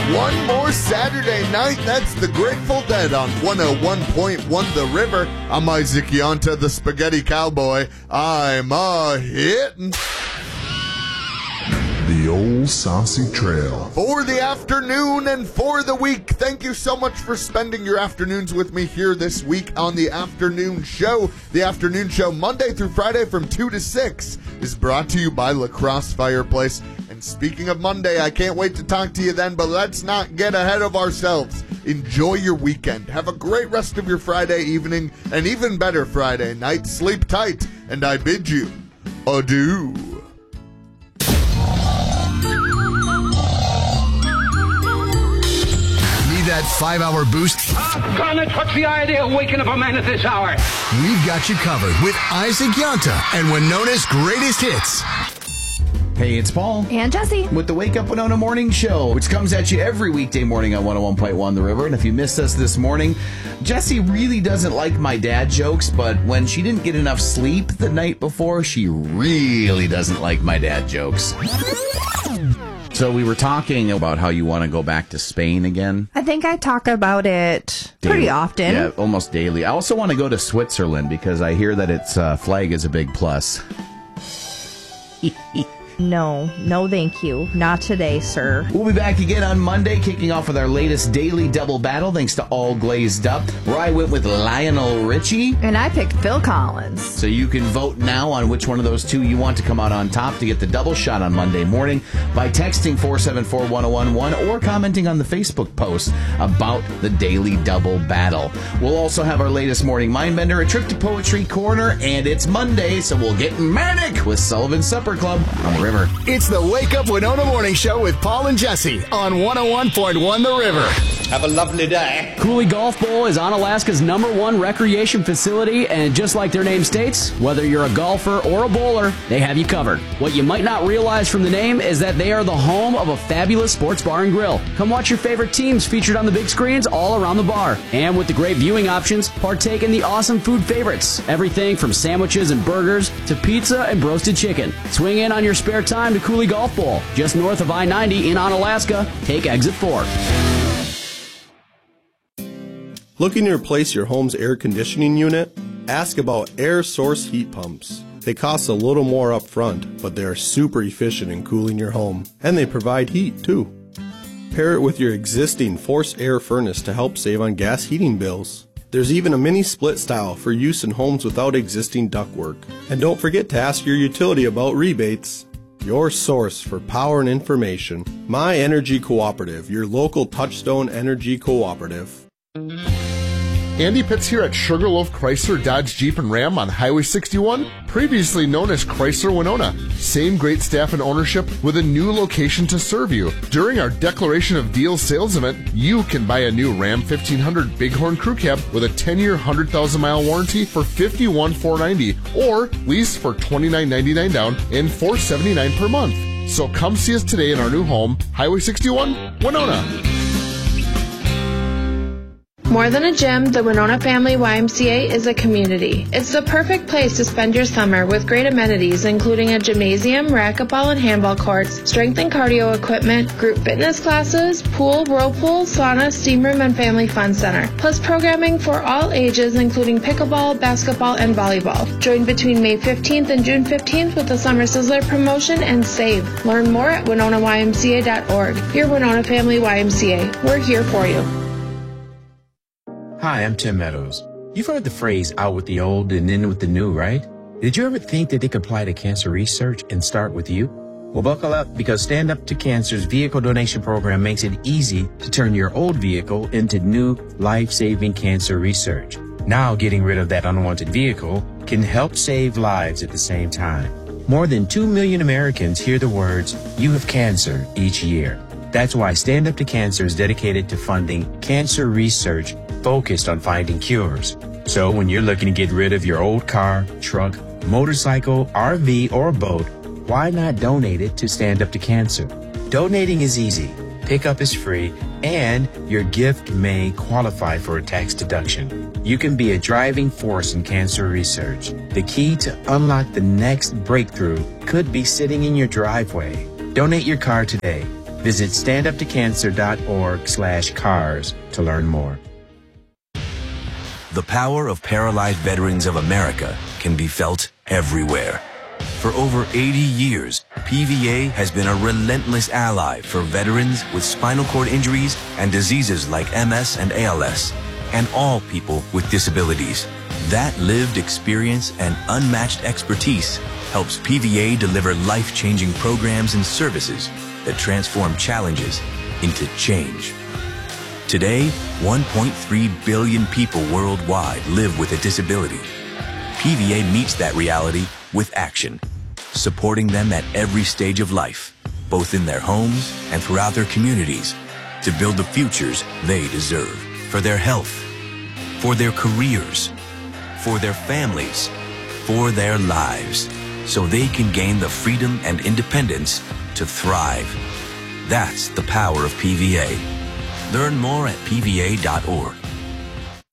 One more Saturday night. That's the Grateful Dead on 101.1 The River. I'm Isaac Yonta, the Spaghetti Cowboy. I'm a-hittin'. The Old Saucy Trail. For the afternoon and for the week, thank you so much for spending your afternoons with me here this week on The Afternoon Show. The Afternoon Show, Monday through Friday from 2 to 6, is brought to you by La Crosse Fireplace. And speaking of Monday, I can't wait to talk to you then, but let's not get ahead of ourselves. Enjoy your weekend. Have a great rest of your Friday evening, and even better Friday night. Sleep tight, and I bid you adieu. That 5-hour boost? Garnet, what's the idea of waking up a man at this hour? We've got you covered with Isaac Yonta and Winona's greatest hits. Hey, it's Paul. And Jesse. With the Wake Up Winona Morning Show, which comes at you every weekday morning on 101.1 The River. And if you missed us this morning, Jessie really doesn't like my dad jokes, but when she didn't get enough sleep the night before, she really doesn't like my dad jokes. So we were talking about how you want to go back to Spain again. I think I talk about it pretty often. Yeah, almost daily. I also want to go to Switzerland because I hear that its flag is a big plus. No, thank you. Not today, sir. We'll be back again on Monday, kicking off with our latest daily double battle, thanks to All Glazed Up, where I went with Lionel Richie. And I picked Phil Collins. So you can vote now on which one of those two you want to come out on top to get the double shot on Monday morning by texting 474-1011 or commenting on the Facebook post about the daily double battle. We'll also have our latest morning Mindbender, a trip to Poetry Corner, and it's Monday, so we'll get manic with Sullivan's Supper Club on the River. It's the Wake Up Winona Morning Show with Paul and Jesse on 101.1 The River. Have a lovely day. Cooley Golf Bowl is on Alaska's #1 recreation facility, and just like their name states, whether you're a golfer or a bowler, they have you covered. What you might not realize from the name is that they are the home of a fabulous sports bar and grill. Come watch your favorite teams featured on the big screens all around the bar. And with the great viewing options, partake in the awesome food favorites. Everything from sandwiches and burgers to pizza and roasted chicken. Swing in on your spare time to Cooley Golf Bowl, just north of I-90 in Onalaska. Take exit 4. Looking to replace your home's air conditioning unit? Ask about air source heat pumps. They cost a little more up front, but they are super efficient in cooling your home. And they provide heat, too. Pair it with your existing forced air furnace to help save on gas heating bills. There's even a mini split style for use in homes without existing ductwork. And don't forget to ask your utility about rebates. Your source for power and information. My Energy Cooperative, your local Touchstone Energy Cooperative. Andy Pitts here at Sugarloaf Chrysler Dodge Jeep and Ram on Highway 61, previously known as Chrysler Winona. Same great staff and ownership with a new location to serve you. During our Declaration of Deals sales event, you can buy a new Ram 1500 Bighorn Crew Cab with a 10-year, 100,000-mile warranty for $51,490 or lease for $29.99 down and $479 per month. So come see us today in our new home, Highway 61, Winona. More than a gym, the Winona Family YMCA is a community. It's the perfect place to spend your summer with great amenities, including a gymnasium, racquetball and handball courts, strength and cardio equipment, group fitness classes, pool, whirlpool, sauna, steam room, and family fun center. Plus programming for all ages, including pickleball, basketball, and volleyball. Join between May 15th and June 15th with the Summer Sizzler promotion and save. Learn more at WinonaYMCA.org. Your Winona Family YMCA. We're here for you. Hi, I'm Tim Meadows. You've heard the phrase out with the old and in with the new, right? Did you ever think that they could apply to cancer research and start with you? Well, buckle up because Stand Up to Cancer's vehicle donation program makes it easy to turn your old vehicle into new life-saving cancer research. Now, getting rid of that unwanted vehicle can help save lives at the same time. More than 2 million Americans hear the words, "You have cancer," each year. That's why Stand Up to Cancer is dedicated to funding cancer research focused on finding cures. So when you're looking to get rid of your old car, truck, motorcycle, RV, or boat, why not donate it to Stand Up to Cancer? Donating is easy, pickup is free, and your gift may qualify for a tax deduction. You can be a driving force in cancer research. The key to unlock the next breakthrough could be sitting in your driveway. Donate your car today. Visit standuptocancer.org/cars to learn more. The power of Paralyzed Veterans of America can be felt everywhere. For over 80 years, PVA has been a relentless ally for veterans with spinal cord injuries and diseases like MS and ALS, and all people with disabilities. That lived experience and unmatched expertise helps PVA deliver life-changing programs and services that transform challenges into change. Today, 1.3 billion people worldwide live with a disability. PVA meets that reality with action, supporting them at every stage of life, both in their homes and throughout their communities, to build the futures they deserve for their health, for their careers, for their families, for their lives, so they can gain the freedom and independence to thrive. That's the power of PVA. Learn more at PVA.org.